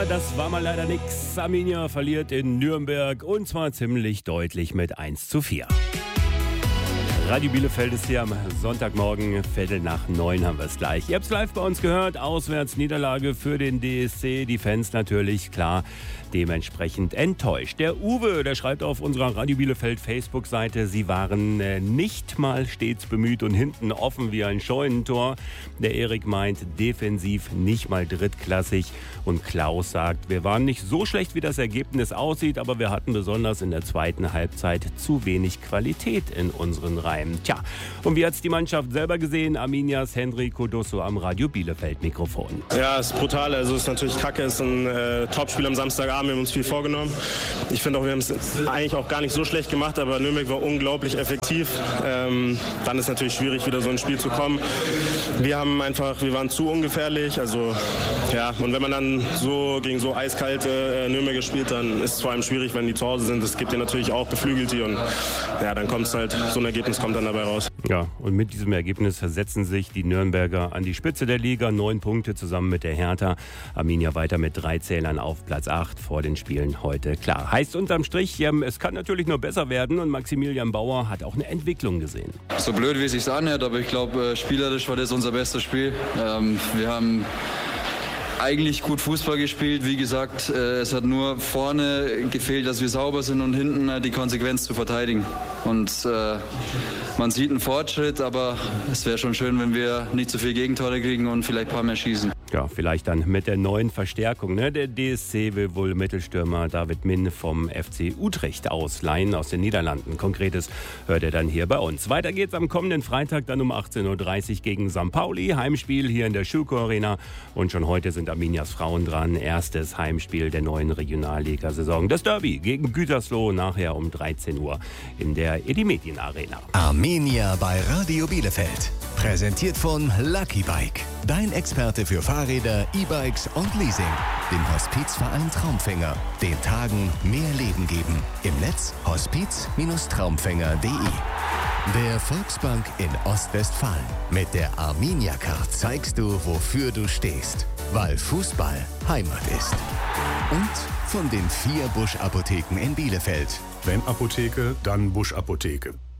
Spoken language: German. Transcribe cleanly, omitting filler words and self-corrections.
Das war mal leider nix. Arminia verliert in Nürnberg und zwar ziemlich deutlich mit 1:4. Radio Bielefeld ist hier am Sonntagmorgen, 8:45 haben wir es gleich. Ihr habt es live bei uns gehört, Auswärtsniederlage für den DSC. Die Fans natürlich, klar, dementsprechend enttäuscht. Der Uwe, der schreibt auf unserer Radio Bielefeld Facebook-Seite, sie waren nicht mal stets bemüht und hinten offen wie ein Scheunentor. Der Erik meint, defensiv nicht mal drittklassig. Und Klaus sagt, wir waren nicht so schlecht, wie das Ergebnis aussieht, aber wir hatten besonders in der zweiten Halbzeit zu wenig Qualität in unseren Reihen. Tja, und wie hat es die Mannschaft selber gesehen? Arminias Henry Codosso am Radio Bielefeld Mikrofon. Ja, es ist brutal. Also es ist natürlich kacke. Es ist ein Topspiel am Samstagabend. Wir haben uns viel vorgenommen. Ich finde auch, wir haben es eigentlich auch gar nicht so schlecht gemacht, aber Nürnberg war unglaublich effektiv. Dann ist es natürlich schwierig, wieder so ins Spiel zu kommen. Wir waren zu ungefährlich. Also ja, und wenn man dann so gegen so eiskalte Nürnberger spielt, dann ist es vor allem schwierig, wenn die zu Hause sind. Das gibt dir natürlich auch Beflügelte und ja, dann kommt es halt, so ein Ergebnis kommt dann dabei raus. Ja, und mit diesem Ergebnis setzen sich die Nürnberger an die Spitze der Liga. 9 Punkte zusammen mit der Hertha. Arminia weiter mit 3 Zählern auf Platz 8 vor den Spielen heute. Klar, heißt unterm Strich, es kann natürlich nur besser werden und Maximilian Bauer hat auch eine Entwicklung gesehen. So blöd, wie es sich anhört, aber ich glaube, spielerisch war das unser bestes Spiel. Wir haben eigentlich gut Fußball gespielt. Wie gesagt, es hat nur vorne gefehlt, dass wir sauber sind und hinten die Konsequenz zu verteidigen. Und man sieht einen Fortschritt, aber es wäre schon schön, wenn wir nicht so viele Gegentore kriegen und vielleicht ein paar mehr schießen. Ja, vielleicht dann mit der neuen Verstärkung. Ne? Der DSC will wohl Mittelstürmer David Min vom FC Utrecht ausleihen aus den Niederlanden. Konkretes hört ihr dann hier bei uns. Weiter geht's am kommenden Freitag dann um 18:30 Uhr gegen St. Pauli. Heimspiel hier in der Schülko Arena. Und schon heute sind Arminias Frauen dran. Erstes Heimspiel der neuen Regionalliga-Saison. Das Derby gegen Gütersloh nachher um 13 Uhr in der Edimedien Arena. Arminia bei Radio Bielefeld. Präsentiert von Lucky Bike. Dein Experte für Fahrräder, E-Bikes und Leasing. Dem Hospizverein Traumfänger. Den Tagen mehr Leben geben. Im Netz hospiz-traumfänger.de. Der Volksbank in Ostwestfalen. Mit der Arminia-Card zeigst du, wofür du stehst. Weil Fußball Heimat ist. Und von den 4 Busch-Apotheken in Bielefeld. Wenn Apotheke, dann Busch-Apotheke.